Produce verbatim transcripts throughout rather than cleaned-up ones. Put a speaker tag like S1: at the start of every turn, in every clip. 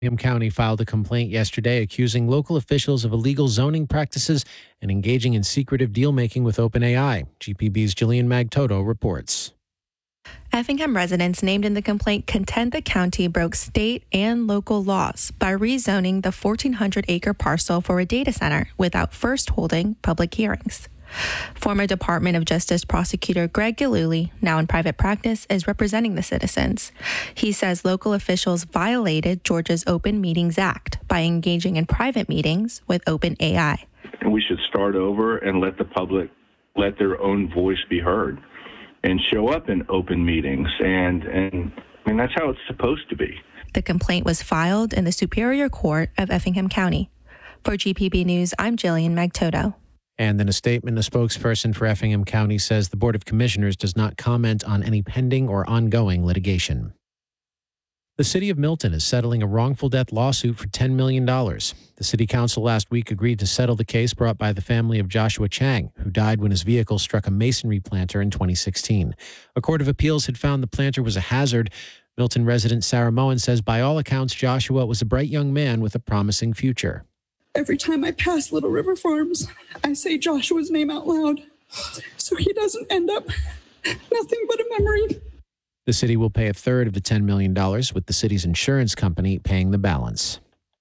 S1: Effingham County filed a complaint yesterday accusing local officials of illegal zoning practices and engaging in secretive deal-making with OpenAI. G P B's Jillian Magtoto reports.
S2: Effingham residents named in the complaint contend the county broke state and local laws by rezoning the fourteen hundred acre parcel for a data center without first holding public hearings. Former Department of Justice prosecutor Greg Gillooly, now in private practice, is representing the citizens. He says local officials violated Georgia's Open Meetings Act by engaging in private meetings with OpenAI.
S3: And we should start over and let the public let their own voice be heard and show up in open meetings. And, and I mean, that's how it's supposed to be.
S2: The complaint was filed in the Superior Court of Effingham County. For G P B News, I'm Jillian Magtoto.
S1: And in a statement, a spokesperson for Effingham County says the Board of Commissioners does not comment on any pending or ongoing litigation. The city of Milton is settling a wrongful death lawsuit for ten million dollars. The city council last week agreed to settle the case brought by the family of Joshua Chang, who died when his vehicle struck a masonry planter in twenty sixteen. A court of appeals had found the planter was a hazard. Milton resident Sarah Moen says by all accounts, Joshua was a bright young man with a promising future.
S4: Every time I pass Little River Farms, I say Joshua's name out loud, so he doesn't end up nothing but a memory.
S1: The city will pay a third of the ten million dollars, with the city's insurance company paying the balance.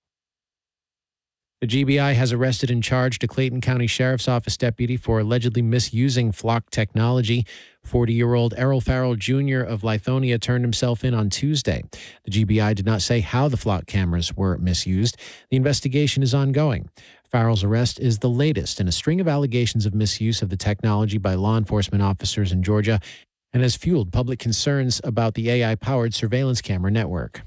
S1: The G B I has arrested and charged a Clayton County Sheriff's Office deputy for allegedly misusing flock technology. forty-year-old Errol Farrell Junior of Lithonia turned himself in on Tuesday. The G B I did not say how the flock cameras were misused. The investigation is ongoing. Farrell's arrest is the latest in a string of allegations of misuse of the technology by law enforcement officers in Georgia and has fueled public concerns about the A I-powered surveillance camera network.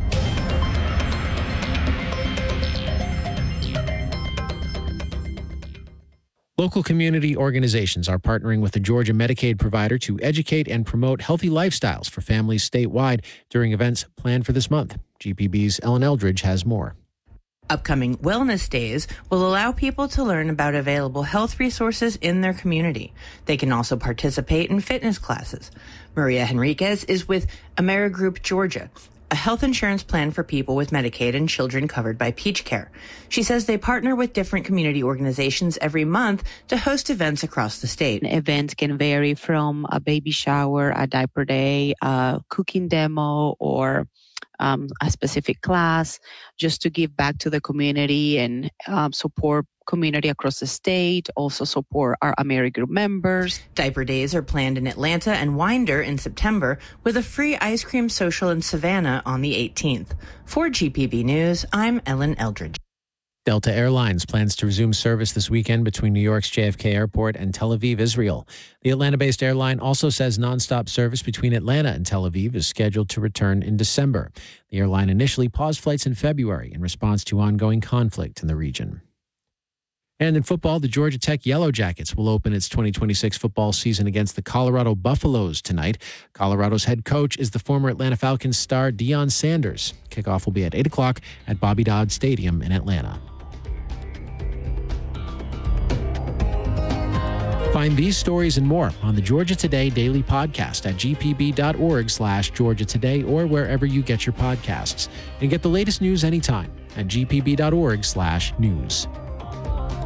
S1: Local community organizations are partnering with the Georgia Medicaid provider to educate and promote healthy lifestyles for families statewide during events planned for this month. G P B's Ellen Eldridge has more.
S5: Upcoming wellness days will allow people to learn about available health resources in their community. They can also participate in fitness classes. Maria Henriquez is with AmeriGroup Georgia, a health insurance plan for people with Medicaid and children covered by Peach Care. She says they partner with different community organizations every month to host events across the state.
S6: Events can vary from a baby shower, a diaper day, a cooking demo, or um, a specific class, just to give back to the community and um, support community across the state, also support our AmeriGroup members.
S5: Diaper days are planned in Atlanta and Winder in September, with a free ice cream social in Savannah on the eighteenth. For G P B News, I'm Ellen Eldridge.
S1: Delta Airlines plans to resume service this weekend between New York's J F K Airport and Tel Aviv, Israel. The Atlanta-based airline also says nonstop service between Atlanta and Tel Aviv is scheduled to return in December. The airline initially paused flights in February in response to ongoing conflict in the region. And in football, the Georgia Tech Yellow Jackets will open its twenty twenty-six football season against the Colorado Buffaloes tonight. Colorado's head coach is the former Atlanta Falcons star Deion Sanders. Kickoff will be at eight o'clock at Bobby Dodd Stadium in Atlanta. Find these stories and more on the Georgia Today Daily Podcast at gpb.org slash Georgia Today or wherever you get your podcasts. And get the latest news anytime at gpb.org slash news.